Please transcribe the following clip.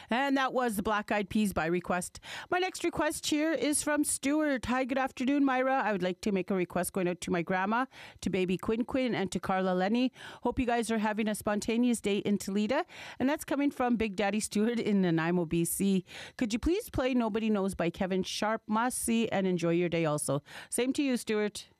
And that was the Black Eyed Peas by request. My next request here is from Stuart. Hi, good afternoon, Myra. I would like to make a request going out to my grandma, to baby Quinn Quinn, and to Carla Lenny. Hope you guys are having a spontaneous day in Toledo. And that's coming from Big Daddy Stewart in Nanaimo, BC. Could you please play Nobody Knows by Kevin Sharp? Must see and enjoy your day also. Same to you, Stuart.